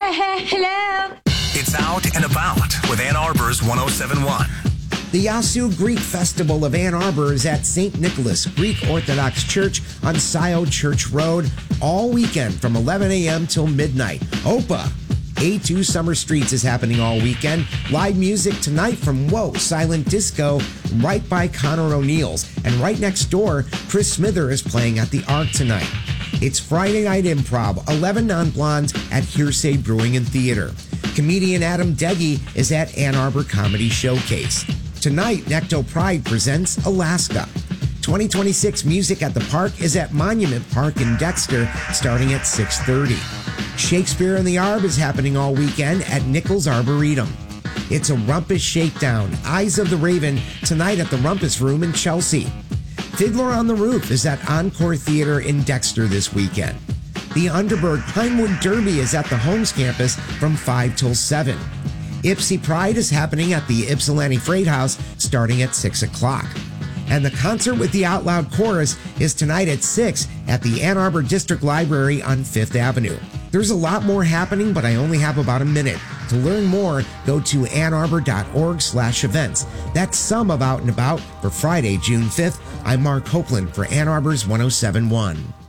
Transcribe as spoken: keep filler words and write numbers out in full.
Hello. It's Out and About with Ann Arbor's one oh seven point one. The Yasu Greek Festival of Ann Arbor is at Saint Nicholas Greek Orthodox Church on Scioto Church Road all weekend from eleven a.m. till midnight. O P A, A two Summer Streets is happening all weekend. Live music tonight from Whoa Silent Disco right by Connor O'Neill's. And right next door, Chris Smither is playing at the Arc tonight. It's Friday Night Improv, eleven Non-Blondes at Hearsay Brewing and Theater. Comedian Adam Deggy is at Ann Arbor Comedy Showcase. Tonight, Necto Pride presents Alaska. twenty twenty-six Music at the Park is at Monument Park in Dexter, starting at six thirty. Shakespeare in the Arb is happening all weekend at Nichols Arboretum. It's a Rumpus Shakedown, Eyes of the Raven, tonight at the Rumpus Room in Chelsea. Fiddler on the Roof is at Encore Theater in Dexter this weekend. The Underberg Pinewood Derby is at the Holmes campus from five till seven. Ipsy Pride is happening at the Ypsilanti Freight House starting at six o'clock. And the concert with the Out Loud Chorus is tonight at six at the Ann Arbor District Library on Fifth Avenue. There's a lot more happening, but I only have about a minute. To learn more, go to annarbor.org slash events. That's some of Out and About for Friday, June fifth. I'm Mark Copeland for Ann Arbor's one oh seven point one.